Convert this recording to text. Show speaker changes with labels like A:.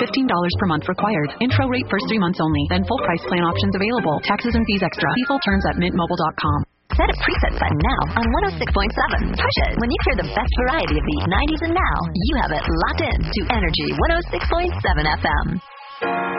A: $15 per month required. Intro rate first 3 months only. Then full price plan options available. Taxes and fees extra. See full terms at mintmobile.com.
B: Set a preset button now on 106.7. Push it. When you hear the best variety of the 90s and now, you have it locked in to Energy 106.7 FM.